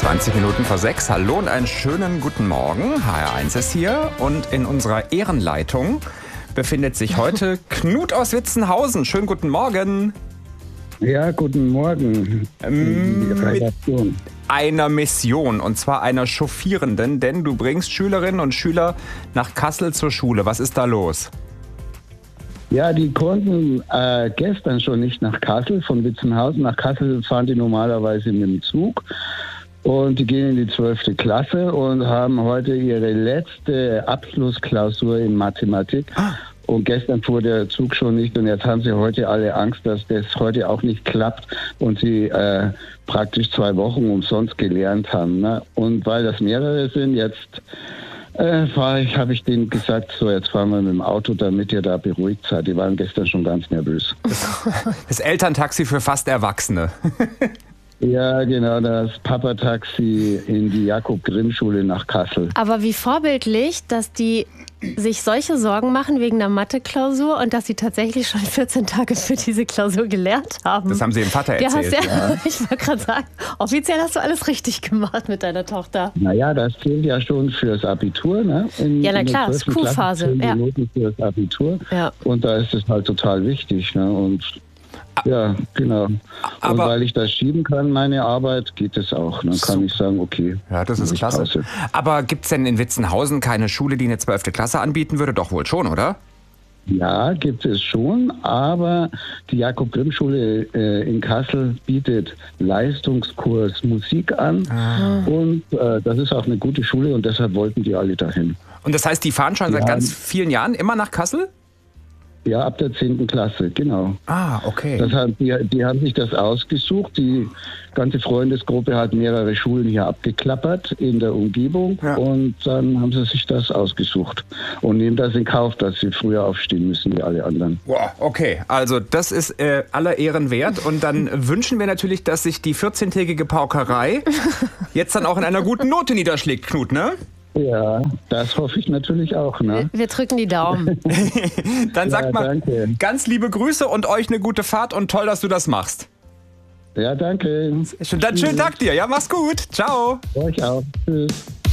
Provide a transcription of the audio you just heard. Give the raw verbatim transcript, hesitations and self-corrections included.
zwanzig Minuten vor sechs. Hallo und einen schönen guten Morgen. H R eins ist hier und in unserer Ehrenleitung befindet sich heute Knut aus Witzenhausen. Schönen guten Morgen. Ja, guten Morgen. Ähm, mit einer Mission, und zwar einer chauffierenden, denn du bringst Schülerinnen und Schüler nach Kassel zur Schule. Was ist da los? Ja, die konnten äh, gestern schon nicht nach Kassel, von Witzenhausen nach Kassel fahren die normalerweise mit dem Zug. Und die gehen in die zwölfte Klasse und haben heute ihre letzte Abschlussklausur in Mathematik. Und gestern fuhr der Zug schon nicht und jetzt haben sie heute alle Angst, dass das heute auch nicht klappt und sie äh, praktisch zwei Wochen umsonst gelernt haben. Ne? Und weil das mehrere sind, jetzt äh, fahr ich, habe ich denen gesagt, so jetzt fahren wir mit dem Auto, damit ihr da beruhigt seid. Die waren gestern schon ganz nervös. Das, das Elterntaxi für fast Erwachsene. Ja, genau, das Papa-Taxi in die Jakob-Grimm-Schule nach Kassel. Aber wie vorbildlich, dass die sich solche Sorgen machen wegen der Mathe-Klausur und dass sie tatsächlich schon vierzehn Tage für diese Klausur gelernt haben. Das haben sie dem Vater erzählt. Ja, hast ja, ja. Ich wollte gerade sagen, offiziell hast du alles richtig gemacht mit deiner Tochter. Naja, das zählt ja schon fürs Abitur. Ne? In, ja, na in klar, das ist Q-Phase. Ja. Die fürs Abitur. Ja. Und da ist es halt total wichtig. Ne? Und ja, genau. Aber und weil ich das schieben kann, meine Arbeit, geht es auch. Dann kann ich sagen, okay. Ja, das ist klasse. Pause. Aber gibt es denn in Witzenhausen keine Schule, die eine zwölfte Klasse anbieten würde? Doch wohl schon, oder? Ja, gibt es schon, aber die Jakob-Grimm-Schule äh, in Kassel bietet Leistungskurs Musik an ah. und äh, das ist auch eine gute Schule und deshalb wollten die alle dahin. Und das heißt, die fahren schon die seit haben, ganz vielen Jahren immer nach Kassel? Ja, ab der zehnten Klasse, genau. Ah, okay. Das haben, die, die haben sich das ausgesucht. Die ganze Freundesgruppe hat mehrere Schulen hier abgeklappert in der Umgebung. Ja. Und dann haben sie sich das ausgesucht und nehmen das in Kauf, dass sie früher aufstehen müssen wie alle anderen. Wow, okay. Also das ist äh, aller Ehren wert. Und dann wünschen wir natürlich, dass sich die vierzehntägige Paukerei jetzt dann auch in einer guten Note niederschlägt, Knut, ne? Ja, das hoffe ich natürlich auch. Ne? Wir, wir drücken die Daumen. Dann sagt ja, mal danke. Ganz liebe Grüße und euch eine gute Fahrt und toll, dass du das machst. Ja, danke. Dann schönen Tag dir. Ja, mach's gut. Ciao. Euch auch. Tschüss.